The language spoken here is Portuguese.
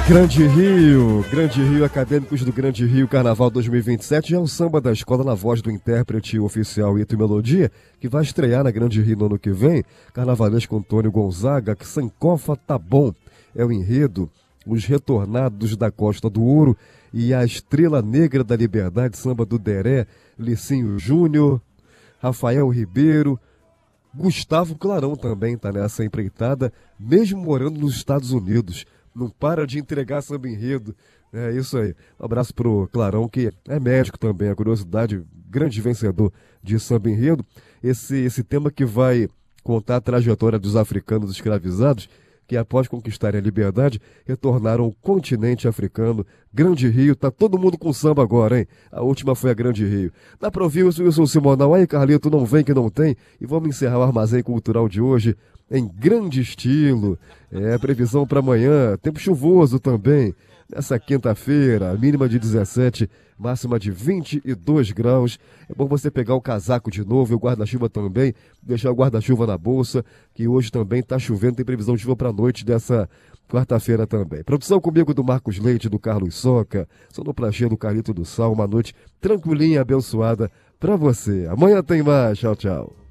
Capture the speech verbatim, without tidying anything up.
Grande Rio, Grande Rio, Acadêmicos do Grande Rio Carnaval dois mil e vinte e sete é o samba da escola na voz do intérprete oficial Ito Melodia, que vai estrear na Grande Rio no ano que vem. Carnavalesco Antônio Gonzaga, que Sankofa tá bom. É o enredo, os retornados da Costa do Ouro e a Estrela Negra da Liberdade, samba do Deré, Licinho Júnior, Rafael Ribeiro, Gustavo Clarão também tá nessa empreitada, mesmo morando nos Estados Unidos. Não para de entregar samba enredo. É isso aí. Um abraço pro Clarão, que é médico também, a curiosidade, grande vencedor de samba enredo. Esse, esse tema que vai contar a trajetória dos africanos escravizados, que após conquistarem a liberdade, retornaram ao continente africano. Grande Rio, tá todo mundo com samba agora, hein? A última foi a Grande Rio. Dá pra ouvir o Wilson Simonal aí, Carlito, não vem que não tem. E vamos encerrar o Armazém Cultural de hoje em grande estilo. É, previsão para amanhã, tempo chuvoso também. Nessa quinta-feira, mínima de dezessete, máxima de vinte e dois graus. É bom você pegar o casaco de novo e o guarda-chuva também, deixar o guarda-chuva na bolsa, que hoje também está chovendo, tem previsão de chuva para a noite dessa quarta-feira também. Produção comigo do Marcos Leite, do Carlos Soca, sonoplastia do Carlito do Sal, uma noite tranquilinha e abençoada para você. Amanhã tem mais, tchau, tchau.